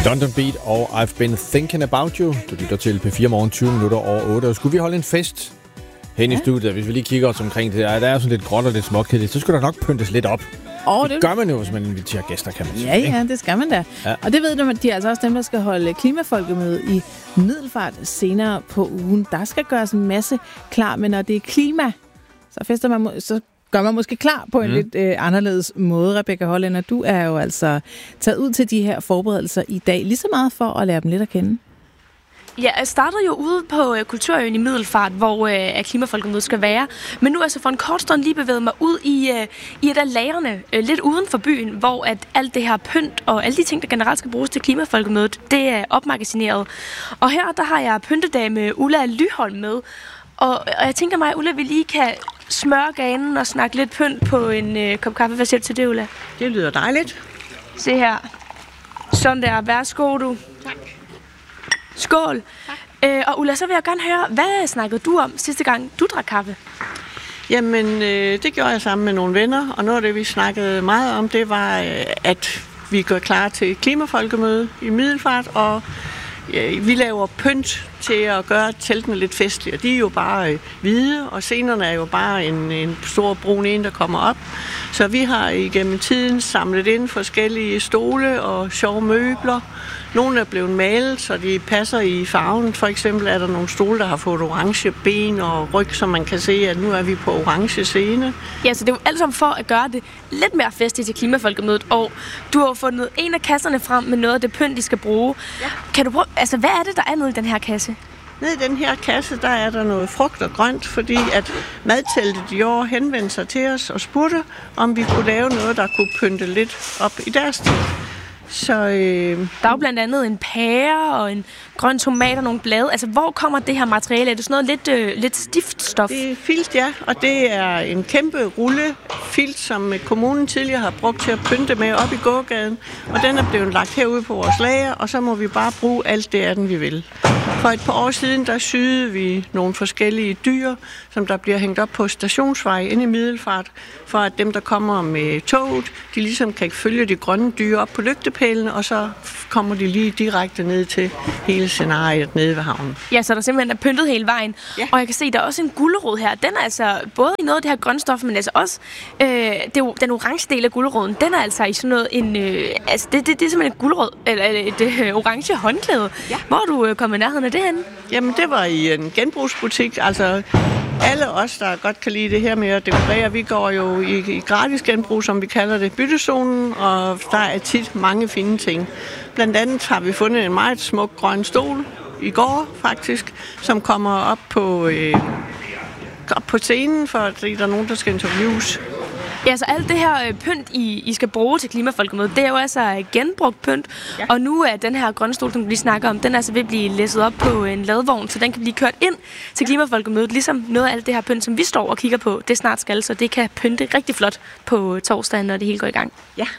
London Beat og I've Been Thinking About You. Du lytter til P4 Morgen 20 minutter over 8. Og skulle vi holde en fest hen i studiet, hvis vi lige kigger os omkring det, der er sådan lidt gråt og lidt småkedeligt, så skulle der nok pyntes lidt op. Det gør man jo, hvis man inviterer gæster, kan man sige. Ja, det skal man da. Ja. Og det ved du, at de er altså også dem, der skal holde klimafolkemøde i Middelfart senere på ugen. Der skal gøres en masse klar, men når det er klima, så gør man måske klar på en lidt anderledes måde. Rebecca Hollænder, du er jo altså taget ud til de her forberedelser i dag, lige så meget for at lære dem lidt at kende. Ja, jeg startede jo ude på Kulturøen i Middelfart, hvor klimafolkemødet skal være. Men nu er jeg så for en kort stund lige bevæget mig ud i et af lagrene, lidt uden for byen, hvor at alt det her pynt og alle de ting, der generelt skal bruges til klimafolkemødet, det er opmagasineret. Og her, der har jeg pyntedame Ulla Lyholm med. Og jeg tænker mig, at Ulla, vi lige kan smøre ganen og snakke lidt pynt på en kop kaffe. Hvad siger du til det, Ulla? Det lyder dejligt. Se her. Sådan der. Værsgo, du. Tak. Skål. Og Ulla, så vil jeg gerne høre, hvad snakkede du om sidste gang, du drak kaffe? Jamen, det gjorde jeg sammen med nogle venner, og noget af det, vi snakkede meget om, det var, at vi går klar til klimafolkemøde i Middelfart, og vi laver pynt til at gøre teltene lidt festlige. De er jo bare hvide, og scenerne er jo bare en stor brun en, der kommer op. Så vi har igennem tiden samlet ind forskellige stole og sjove møbler. Nogle er blevet malet, så de passer i farven. For eksempel er der nogle stole, der har fået orange ben og ryg, så man kan se, at nu er vi på orange scene. Ja, så det er jo alt sammen for at gøre det lidt mere festligt til klimafolkemødet. Og du har jo fundet en af kasserne frem med noget af det pynt, de skal bruge. Ja. Kan du prøve, hvad er det, der er nede i den her kasse? Nede i den her kasse, der er der noget frugt og grønt, fordi at madteltet i år henvendte sig til os og spurgte, om vi kunne lave noget, der kunne pynte lidt op i deres tid. Så, der er jo blandt andet en pære og en grøn tomat og nogle blade. Altså, hvor kommer det her materiale? Er det sådan noget lidt stift stof? Det er filt, ja. Og det er en kæmpe rullefilt, som kommunen tidligere har brugt til at pynte med op i gågaden. Og den er blevet lagt herude på vores lager, og så må vi bare bruge alt det af den, vi vil. For et par år siden, der syede vi nogle forskellige dyr, som der bliver hængt op på Stationsvej inde i Middelfart, for at dem, der kommer med toget, de ligesom kan følge de grønne dyr op på lygtepælene, og så kommer de lige direkte ned til hele scenariet nede ved havnen. Ja, så der simpelthen er pyntet hele vejen. Ja. Og jeg kan se, der er også en gulerod her. Den er altså både i noget af det her grønstof, men altså også den orange del af guleroden. Den er altså i sådan noget det er simpelthen en gulerod, eller et orange håndklæde. Ja. Hvor er du kommet i nærheden af det henne? Jamen, det var i en genbrugsbutik. Altså, alle os, der godt kan lide det her med at dekorere, vi går jo i gratis genbrug, som vi kalder det, byttezonen, og der er tit mange fine ting. Blandt andet har vi fundet en meget smuk grøn stol i går, faktisk, som kommer op på scenen, fordi der er nogen, der skal interviews. Ja, så alt det her pynt, I skal bruge til klimafolkemødet, det er jo altså genbrugt pynt. Ja. Og nu er den her grønne stol, som vi lige snakker om, den er altså ved at blive læsset op på en ladvogn, så den kan blive kørt ind til klimafolkemødet, ligesom noget af alt det her pynt, som vi står og kigger på, det snart skal, så det kan pynte rigtig flot på torsdag, når det hele går i gang. Ja.